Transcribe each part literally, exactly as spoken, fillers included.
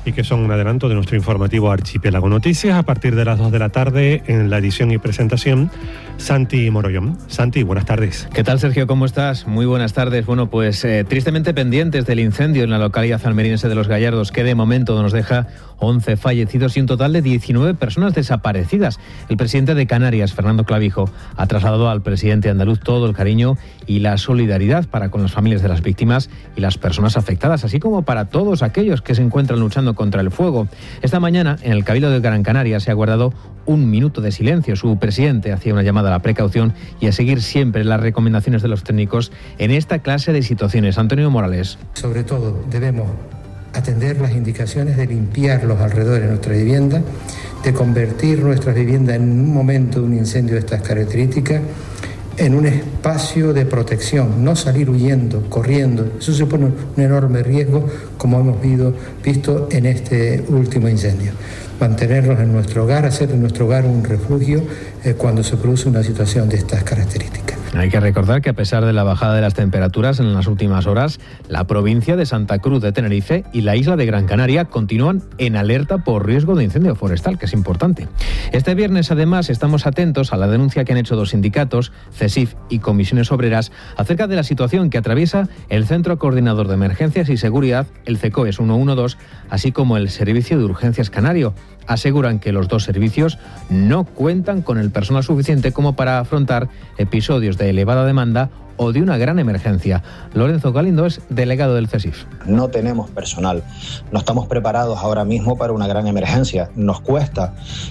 y que son un adelanto de nuestro informativo Archipiélago Noticias a partir de las dos de la tarde en la edición y presentación Santi Morollón. Santi, buenas tardes. ¿Qué tal, Sergio? ¿Cómo estás? Muy buenas tardes. Bueno, pues eh, tristemente pendientes del incendio en la localidad almeriense de Los Gallardos, que de momento nos deja once fallecidos y un total de diecinueve personas desaparecidas. El presidente de Canarias, Fernando Clavijo, ha trasladado al presidente andaluz todo el cariño y la solidaridad para con las familias de las víctimas y las personas afectadas, así como para todos aquellos que se encuentran luchando contra el fuego. Esta mañana, en el Cabildo de Gran Canaria, se ha guardado un minuto de silencio. Su presidente hacía una llamada a la precaución y a seguir siempre las recomendaciones de los técnicos en esta clase de situaciones. Antonio Morales. Sobre todo, debemos atender las indicaciones de limpiar los alrededores de nuestra vivienda, de convertir nuestras viviendas en un momento de un incendio de estas características en un espacio de protección, no salir huyendo, corriendo. Eso supone un enorme riesgo, como hemos visto en este último incendio. Mantenerlos en nuestro hogar, hacer de nuestro hogar un refugio eh, cuando se produce una situación de estas características. Hay que recordar que a pesar de la bajada de las temperaturas en las últimas horas, la provincia de Santa Cruz de Tenerife y la isla de Gran Canaria continúan en alerta por riesgo de incendio forestal, que es importante. Este viernes, además, estamos atentos a la denuncia que han hecho dos sindicatos, CESIF y Comisiones Obreras, acerca de la situación que atraviesa el Centro Coordinador de Emergencias y Seguridad, el CECOES ciento doce, así como el Servicio de Urgencias Canario. Aseguran que los dos servicios no cuentan con el personal suficiente como para afrontar episodios de elevada demanda o de una gran emergencia. Lorenzo Galindo es delegado del CESIF. No tenemos personal, no estamos preparados ahora mismo para una gran emergencia. Nos cuesta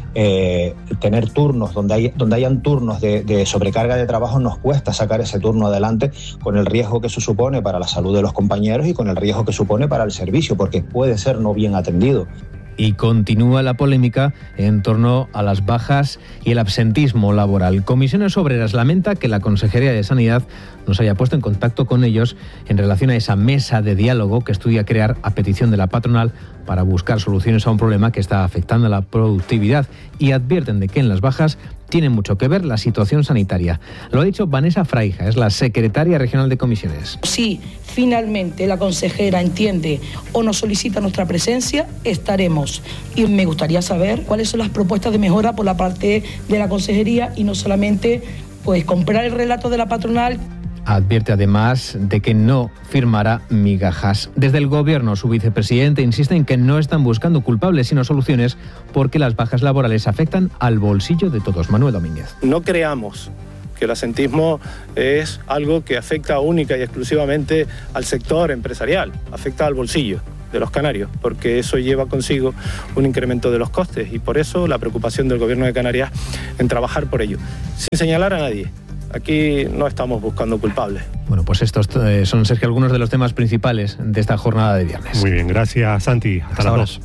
eh, tener turnos, donde, hay, donde hayan turnos de, de sobrecarga de trabajo, nos cuesta sacar ese turno adelante con el riesgo que eso supone para la salud de los compañeros y con el riesgo que supone para el servicio, porque puede ser no bien atendido. Y continúa la polémica en torno a las bajas y el absentismo laboral. Comisiones Obreras lamenta que la Consejería de Sanidad no se haya puesto en contacto con ellos en relación a esa mesa de diálogo que estudia crear a petición de la patronal para buscar soluciones a un problema que está afectando a la productividad, y advierten de que en las bajas tiene mucho que ver la situación sanitaria. Lo ha dicho Vanessa Fraija, es la secretaria regional de comisiones. Si finalmente la consejera entiende o nos solicita nuestra presencia, estaremos. Y me gustaría saber cuáles son las propuestas de mejora por la parte de la consejería y no solamente pues comprar el relato de la patronal. Advierte además de que no firmará migajas. Desde el Gobierno, su vicepresidente insiste en que no están buscando culpables sino soluciones porque las bajas laborales afectan al bolsillo de todos. Manuel Domínguez. No creamos que el absentismo es algo que afecta única y exclusivamente al sector empresarial, afecta al bolsillo de los canarios, porque eso lleva consigo un incremento de los costes y por eso la preocupación del Gobierno de Canarias en trabajar por ello, sin señalar a nadie. Aquí no estamos buscando culpables. Bueno, pues estos eh, son, Sergio, algunos de los temas principales de esta jornada de viernes. Muy bien, gracias, Santi. Hasta, Hasta las dos.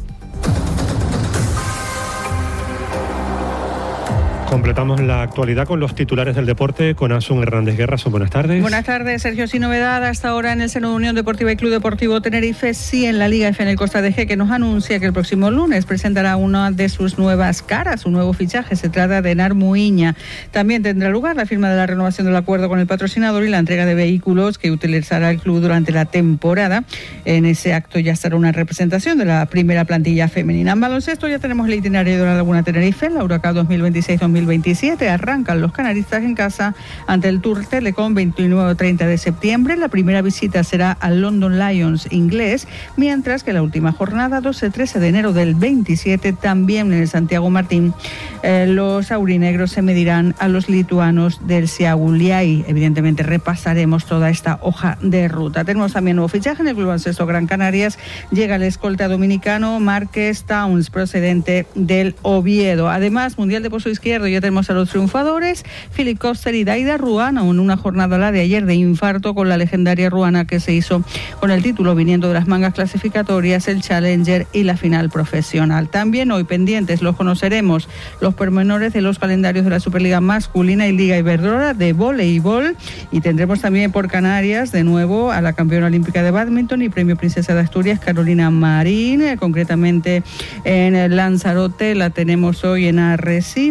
Completamos la actualidad con los titulares del deporte con Asun Hernández Guerra. Asun, buenas tardes. Buenas tardes, Sergio. Sin novedad hasta ahora en el seno de Unión Deportiva y Club Deportivo Tenerife, sí en la Liga F en el Costa de G, que nos anuncia que el próximo lunes presentará una de sus nuevas caras, un nuevo fichaje. Se trata de Enar Muiña. También tendrá lugar la firma de la renovación del acuerdo con el patrocinador y la entrega de vehículos que utilizará el club durante la temporada. En ese acto ya estará una representación de la primera plantilla femenina. En baloncesto ya tenemos el itinerario de la Laguna Tenerife, la Huracán dos mil veintiséis dos mil veintisiete. Arrancan los canaristas en casa ante el Tour Telecom veintinueve a treinta de septiembre. La primera visita será al London Lions inglés, mientras que la última jornada, doce a trece de enero del veintisiete, también en el Santiago Martín, eh, los aurinegros se medirán a los lituanos del Siaguliai. Evidentemente repasaremos toda esta hoja de ruta. Tenemos también nuevo fichaje en el Club Baloncesto Gran Canarias. Llega el escolta dominicano Márquez Towns, procedente del Oviedo. Además, Mundial de Pozo Izquierdo, ya tenemos a los triunfadores, Philip Coster y Daida Ruana, en una jornada la de ayer de infarto con la legendaria Ruana, que se hizo con el título viniendo de las mangas clasificatorias, el Challenger y la final profesional. También hoy pendientes, los conoceremos, los pormenores de los calendarios de la Superliga masculina y Liga Iberdrola de voleibol, y tendremos también por Canarias de nuevo a la campeona olímpica de bádminton y premio Princesa de Asturias, Carolina Marín, concretamente en Lanzarote la tenemos hoy en Arrecife.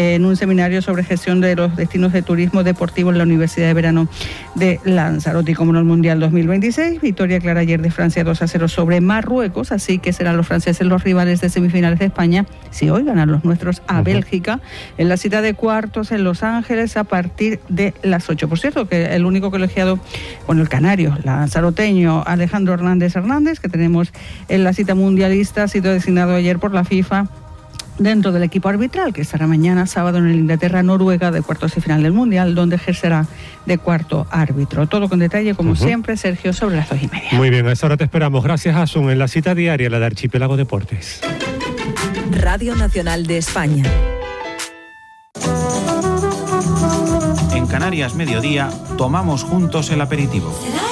en un seminario sobre gestión de los destinos de turismo deportivo en la Universidad de Verano de Lanzarote. Y como no, el Mundial dos mil veintiséis, victoria clara ayer de Francia dos a cero sobre Marruecos, así que serán los franceses los rivales de semifinales de España si hoy ganan los nuestros a uh-huh. Bélgica en la cita de cuartos en Los Ángeles a partir de las ocho. Por cierto, que el único colegiado, bueno, el canario, lanzaroteño Alejandro Hernández Hernández, que tenemos en la cita mundialista, ha sido designado ayer por la FIFA dentro del equipo arbitral, que estará mañana sábado en el Inglaterra-Noruega de cuartos y final del Mundial, donde ejercerá de cuarto árbitro. Todo con detalle, como uh-huh. siempre, Sergio, sobre las dos y media. Muy bien, a esa hora te esperamos. Gracias, Asun, en la cita diaria, la de Archipiélago Deportes. Radio Nacional de España. En Canarias Mediodía, tomamos juntos el aperitivo.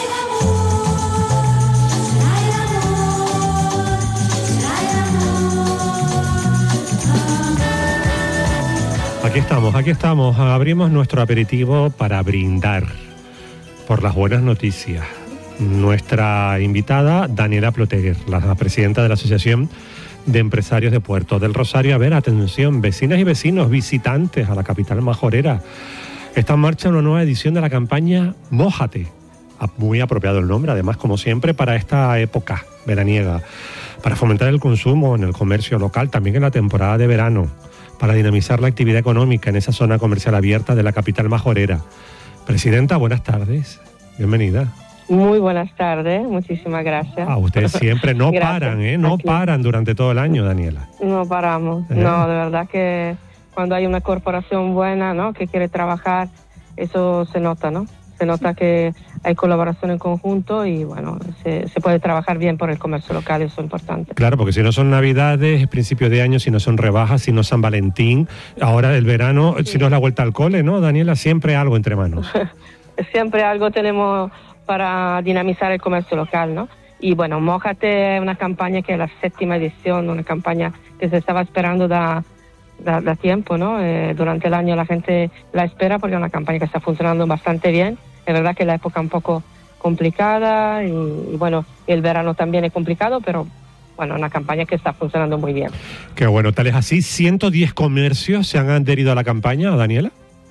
Aquí estamos, aquí estamos. Abrimos nuestro aperitivo para brindar por las buenas noticias. Nuestra invitada, Daniela Ploteguer, la presidenta de la Asociación de Empresarios de Puerto del Rosario. A ver, atención, vecinas y vecinos, visitantes a la capital majorera. Está en marcha una nueva edición de la campaña Mójate. Muy apropiado el nombre, además, como siempre, para esta época veraniega. Para fomentar el consumo en el comercio local, también en la temporada de verano. Para dinamizar la actividad económica en esa zona comercial abierta de la capital majorera. Presidenta, buenas tardes. Bienvenida. Muy buenas tardes, muchísimas gracias. Ah, ustedes siempre no paran, ¿eh? No Aquí. paran durante todo el año, Daniela. No paramos, ¿Eh? no, de verdad que cuando hay una corporación buena, ¿no?, que quiere trabajar, eso se nota, ¿no? Se nota que hay colaboración en conjunto y, bueno, se, se puede trabajar bien por el comercio local, eso es importante. Claro, porque si no son Navidades, principio de año, si no son rebajas, si no San Valentín, ahora el verano, sí. si no es la vuelta al cole, ¿no, Daniela? Siempre algo entre manos. Siempre algo tenemos para dinamizar el comercio local, ¿no? Y, bueno, Mójate es una campaña que es la séptima edición, una campaña que se estaba esperando da... Da, da tiempo, ¿no? Eh, durante el año la gente la espera porque es una campaña que está funcionando bastante bien. Es verdad que la época es un poco complicada y, y bueno, el verano también es complicado, pero bueno, una campaña que está funcionando muy bien. Qué bueno, tal es así. ¿ciento diez comercios se han adherido a la campaña, Daniela?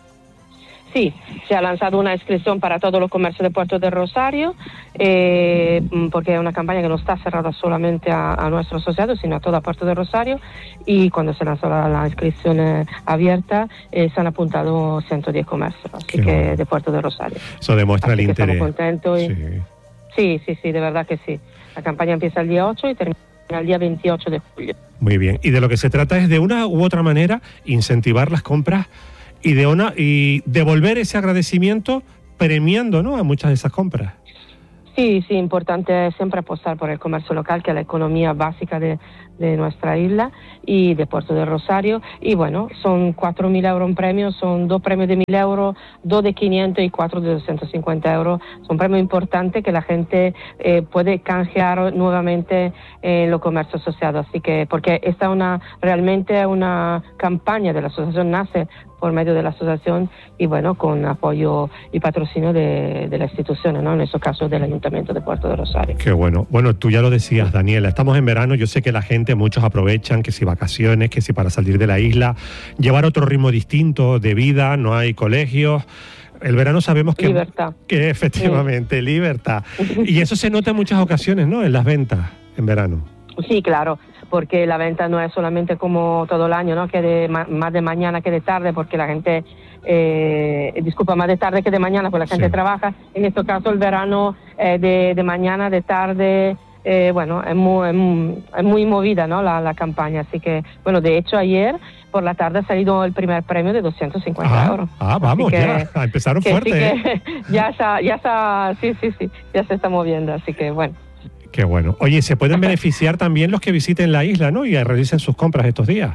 Sí, se ha lanzado una inscripción para todos los comercios de Puerto del Rosario, eh, porque es una campaña que no está cerrada solamente a, a nuestros asociados, sino a toda Puerto del Rosario, y cuando se lanzó la, la inscripción eh, abierta, eh, se han apuntado ciento diez comercios, así Qué que bueno. de Puerto del Rosario. Eso demuestra así el interés. Estamos contentos. Y, sí. sí, sí, sí, de verdad que sí. La campaña empieza el día ocho y termina el día veintiocho de julio. Muy bien, y de lo que se trata es de una u otra manera incentivar las compras y de una y devolver ese agradecimiento premiando, ¿no?, a muchas de esas compras. Sí, sí, importante siempre apostar por el comercio local, que es la economía básica de, de nuestra isla y de Puerto del Rosario. Y bueno, son cuatro mil euros en premios, son dos premios de mil euros, dos de quinientos y cuatro de doscientos cincuenta euros. Son premios importantes que la gente eh, puede canjear nuevamente en los comercios asociados. Así que, porque esta es una, realmente una campaña de la asociación, nace por medio de la asociación y bueno, con apoyo y patrocinio de, de la institución, ¿no? En este caso del Ayuntamiento de Puerto de Rosario. Qué bueno. Bueno, tú ya lo decías, Daniela, estamos en verano, yo sé que la gente, muchos aprovechan, que si vacaciones, que si para salir de la isla, llevar otro ritmo distinto de vida, no hay colegios. El verano sabemos que... Libertad. Que efectivamente, sí. libertad. Y eso se nota en muchas ocasiones, ¿no?, en las ventas en verano. Sí, claro, porque la venta no es solamente como todo el año, ¿no?, que de ma- más de mañana que de tarde, porque la gente, eh, disculpa, más de tarde que de mañana, porque la gente sí. trabaja. En este caso el verano eh, de, de mañana, de tarde, eh, bueno, es muy, es muy, es muy movida, ¿no?, la, la campaña. Así que, bueno, de hecho ayer por la tarde ha salido el primer premio de doscientos cincuenta ah, euros. Ah, vamos, ya, empezaron que, fuerte. Sí, ¿eh? que ya está, ya está, sí, sí, sí, ya se está moviendo, así que bueno. Qué bueno. Oye, se pueden beneficiar también los que visiten la isla, ¿no?, y realicen sus compras estos días.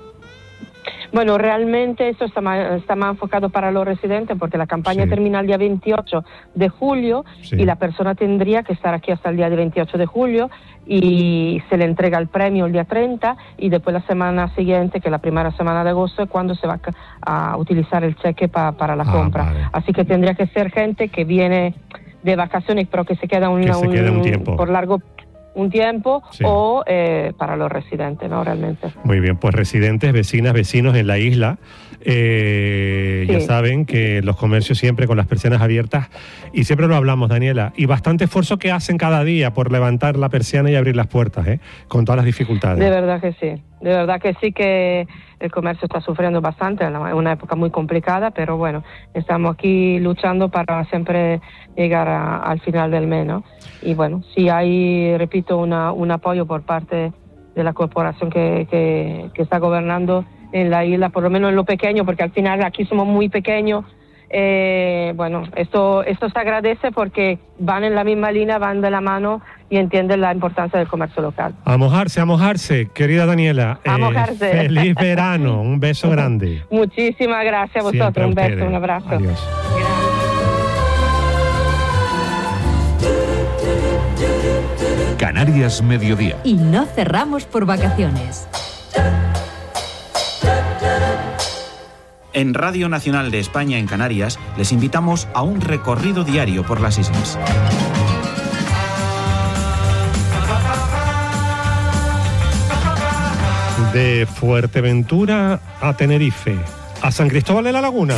Bueno, realmente esto está más, está más enfocado para los residentes, porque la campaña sí. termina el día veintiocho de julio sí. y la persona tendría que estar aquí hasta el día de veintiocho de julio y se le entrega el premio el día treinta y después la semana siguiente, que es la primera semana de agosto, es cuando se va a, a utilizar el cheque pa, para la ah, compra. Vale. Así que tendría que ser gente que viene de vacaciones, pero que se queda un, que se un, queda un tiempo por largo un tiempo Sí. o eh, para los residentes, ¿no? Realmente. Muy bien, pues residentes, vecinas, vecinos en la isla, eh, Sí. ya saben que los comercios siempre con las persianas abiertas, y siempre lo hablamos, Daniela, y bastante esfuerzo que hacen cada día por levantar la persiana y abrir las puertas, ¿eh? Con todas las dificultades. De verdad que sí, de verdad que sí que el comercio está sufriendo bastante, es una época muy complicada, pero bueno, estamos aquí luchando para siempre llegar a, al final del mes, ¿no? Y bueno, sí hay, repito, una, un apoyo por parte de la corporación que, que, que está gobernando en la isla, por lo menos en lo pequeño, porque al final aquí somos muy pequeños. Eh, bueno, esto, esto se agradece porque van en la misma línea, van de la mano y entienden la importancia del comercio local. A mojarse, a mojarse, querida Daniela. A eh, mojarse. Feliz verano, un beso grande. Muchísimas gracias a vosotros, Siempre a un beso, ustedes. un abrazo. Adiós. Canarias Mediodía. Y no cerramos por vacaciones. En Radio Nacional de España en Canarias les invitamos a un recorrido diario por las islas. De Fuerteventura a Tenerife, a San Cristóbal de la Laguna.